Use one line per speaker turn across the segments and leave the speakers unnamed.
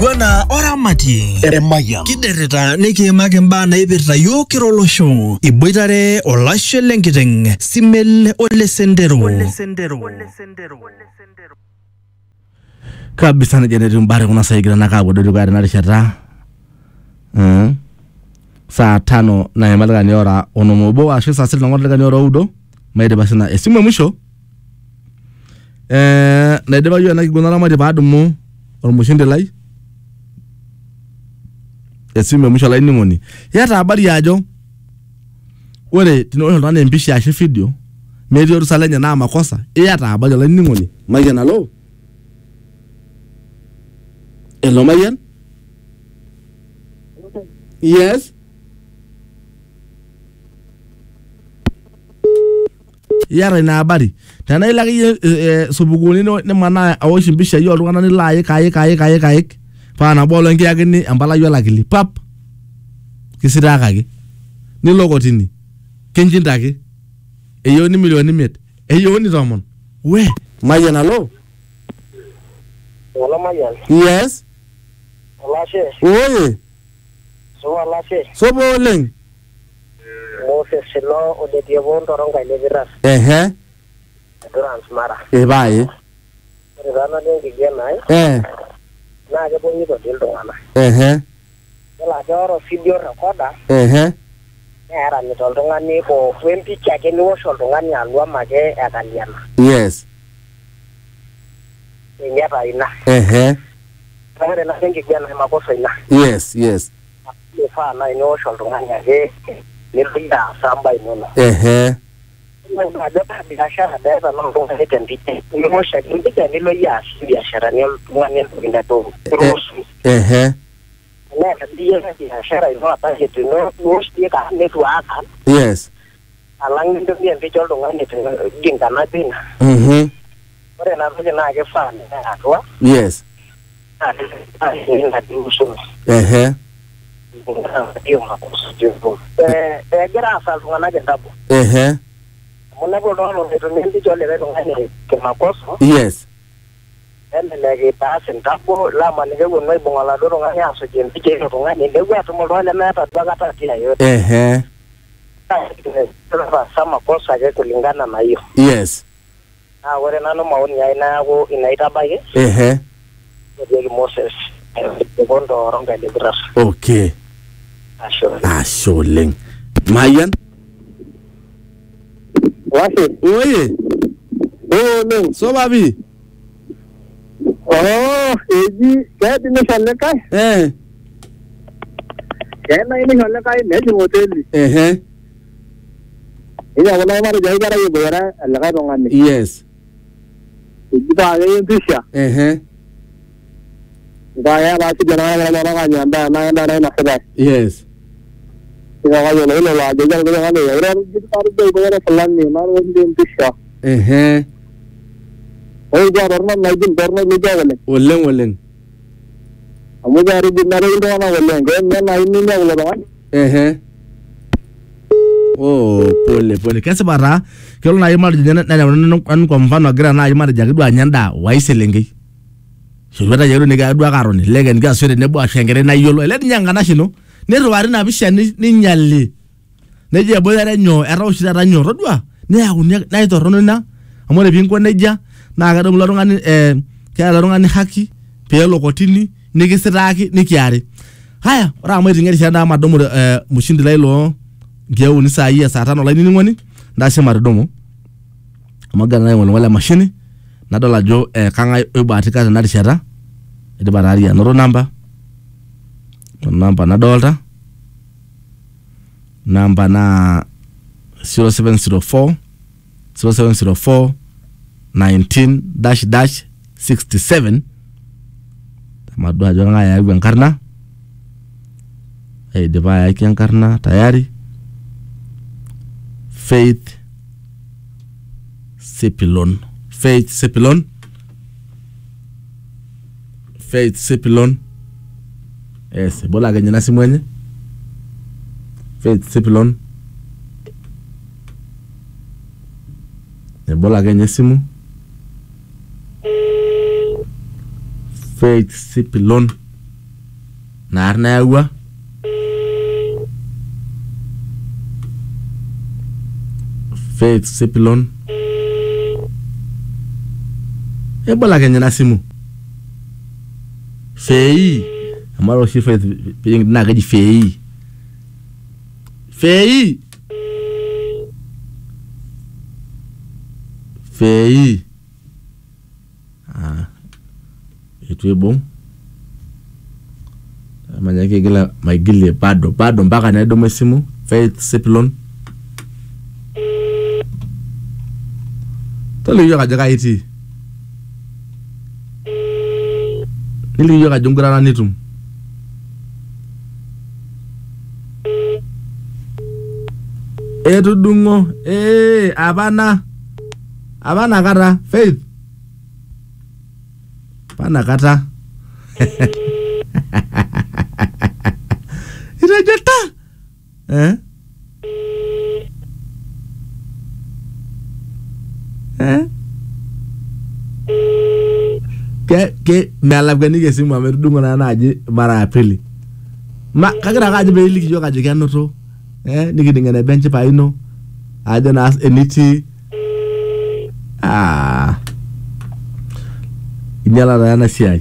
enkiguana oramati Eremayian kiderita nikiimaki mbaa naipirta yiok kira olosho iboitare olashe lenkiteng Simel Ole Sendero
kabisa najenetu mbare kuna saigira nakapo dodo kwa narishata saa 5 na emalika ni ora onomobo ashe saa 6 na ngotleka ni ora udo maide basina esimu mwisho naideba yo nakigona ramati baadumu ormushinde lai esimu mwisho lai ningoni yata habari ajo ore tinoyo ntana empishi ashe video medio rusalenya na makosa yata habari lai ningoni Mayan alo hello Mayan yes yara ina habari tana ilaki subuguni ne mana awoshi mbisha yo lungana ni laye kaye pana bolo ngiyakini ambala yo lakili pap kisirakaki ni logotini kenjindaki eyo ni milioni 100 eyo ni tomon we Mayan alo
Hello Mayan
yes
Olashe
oye
so Olashe
so boleng
Moses Silo Ode Bondo ile viras Durans Mara
bae
Rana dengi gena na ke bonyi to dildo ana la joro video recorder era ni to ndongani ko 20 chake ni wo sho ndongani alwa make akaliana
yes
nyata ina tare na dengi gena makosa ina
yes
fa na ni wo sho ndongani ake ni linda samba inono na data biashara data na ndonga hitendite ni mosha ndike ni lo ya biashara ni mwana ndio to ruhusu na ndio biashara ino apage tuno woshtie ka network
yes
alang ndio ndicho ndongani dinga na bina ore na vile na ke fa na atwa
yes
na diuso ndio makosa ndio gerasa tungana gendabo muna bono ndio ndicho lele tungani ke makosa
yes
lege pasen tapo la manige wono ibongala doro ngani aso jempike to ngani ndegwa to molole meta twakata tia yote sama kosa je kulingana na hiyo
yes
ore nano maoni aina yako inaita bage ndio Moses bondo ronga de bras
okay asholeng Mayan
wasi
oye
no
so babi
eji kadi ni shaleka kena ini shaleka ni hoteli ina wala mara jaigara ye bora alaga rongani
yes
ijita age bisha gaya basi jana na nyanda na sebe
yes
ina wala no la jaigara ngani ora ijita age bora salani na wonde bisha oy jarna naidin dorna mijawale
oleng
amujari dinare ndona wala ngene na inni na wala
pole kesa bara kelo na yimar jena na kwa mfano agira na yimar jagidwa nyanda waiselengei shobata yero ne ga dwa karoni legen ga sore ne bo ashengere na yolo ele nyanga na shino ne ruwari na bisha ni nyalle ne je boyare nyo era ushira nyo rodwa ne ya na itorono na amore binko neja na ga dum larungani kya larungani haki pelo kotini nikisiraki nikiare haya ora amwe tingeri shanda madomo mushindi lailo ngeu ni saa hii saa 5 laini ngoni ndashe maridomo amagana nayo wala mashini nadola jo kanga ebatika na rishara ede barari ya noro number nadolta number na 0704 19-67 tamadwa jo ngaya ya karna ede baya ya karna tayari Faith Sepilon yes bola ganya na simwenye Faith Sepilon bola ganya simu Faith Sepilon naar nayawua Faith Sepilon ebola kenya na simu Fei amaro shi Faith ping na gaji Fei itu bom manyake gila maigile bado mpaka na edo mesimu Faith Sepilon tole yo kajaga iti nili yo kajungura na nitum edudungo abana kata Faith pana kata irajata ke mealap gani ke simu amerdungo na aje mara apili ma kagira kaje be liki jo kaje kanoto nikidingene bench pa ino aje na eniti inyala rana siai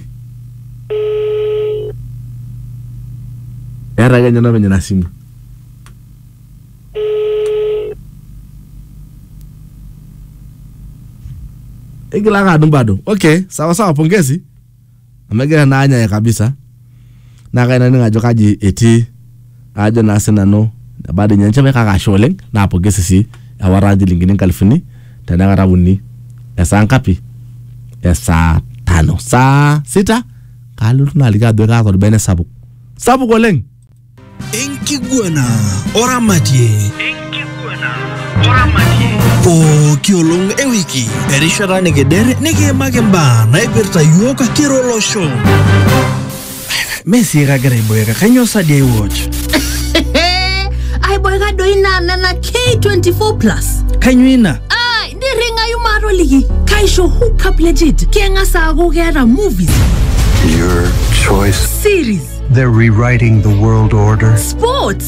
era ganya na benye na simu igila ka dumbado okay sawa pongezi amegera na anya ya kabisa na kaina ninga jokaji eti aje na senano baada nyancha meka ka sholeng na pongezi si awaranji lingine kalifuni tena karabuni esa ngapi esa 5 saa 6 kalu tunalika doka ko bene sabu oleng
Enkiguana oramatie o kiolong ewiki erishara negedere negemakemba naipirta yoka kirolosho Messi kagere boyeka kanyo sadia watch
ai boyeka doina na K24 plus
kanyuina
ndiringa yumaro ligi kaisho hook up legit kenga sago gera movies
your choice
series
they're rewriting the world order
sports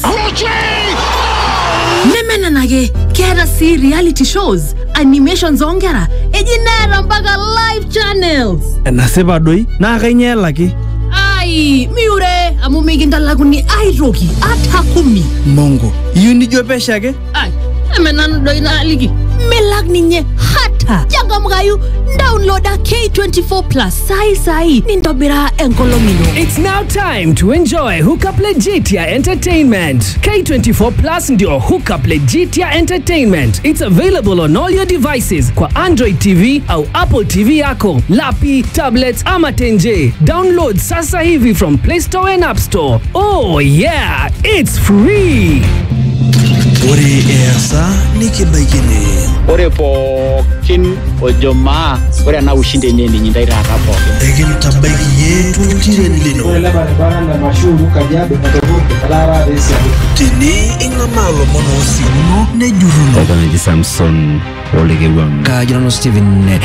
nemena nage kera si reality shows animations ongera ejinera mpaka live channels
naseba doi na kanyelaki
ai miure amumiginda laguni airoki atakumi
mongo yuni jopeshake
ai emenanu doina ligi melag ninye hata jaga mgayu downloada K24 plus sai nindobira enkolomino.
It's now time to enjoy Hookup Legitia Entertainment. K24 Plus ndio Hookup Legitia Entertainment. It's available on all your devices kwa Android TV au Apple TV yako, lapi, tablets ama tenje. Download sasa hivi from Play Store and App Store. Oh yeah, it's free.
Ore esa nikibaikini.
Ore pookin ojomaa ore na ushinde nini nyindaira hapo
Egin tabaiki yetu tiren lino
Ore laba na mashuru kajabe katabuke kalara desa
Tini ingamalo mono sino ne juruno
Oganji Samson Olegewam
Kajino Steven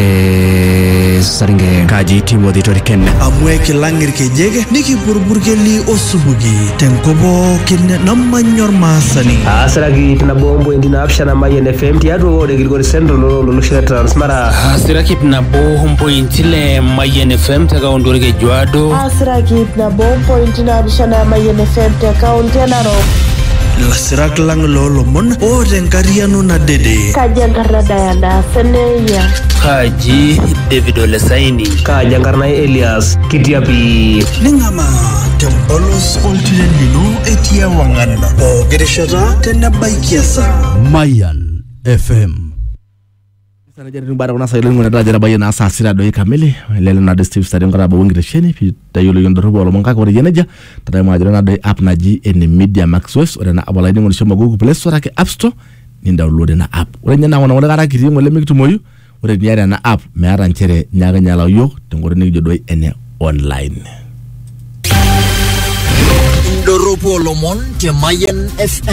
Ore Saringe
Kaji Timothy Toriken
Amweke langir kejege niki burburgeli osubugi Tenkobo kine namanyor masani
Asragi tunabombo indina afshana mayen FM tiado ore Gilgori Central lolo shira transmara
Asragi tunabombo intile mayen FM taka ondorege juado
Asragi tunabombo indina afshana mayen FM taka ontenaro
Lasirak lang lolo mon o renkariano na dede
Kajangarna Diana Seneya
Kaji David Olesaini
Kajangarna Elias Kitiapi
Ningama Tempolos Oltiren Lino Etia Wangana O Gereshara Tena Baikiasa
Mayan FM sana jadi bara kuna sailin ngona dajara bayana sa sira do kamili lele na Steve Stadium kara bo ngire sheni pi tayolo yondo robo lo monka ko yeneja tada ma jara na do app na ji en Media Max West ora na abala ni ngona shoma Google Play Store ke App Store ni download na app ora nyana wona kara kiti mo le miktu moyu ora nyara na app me aran chere nyaga nyala yo to ngore ni jodo ene online
Ndoropo Lomon te Mayan FM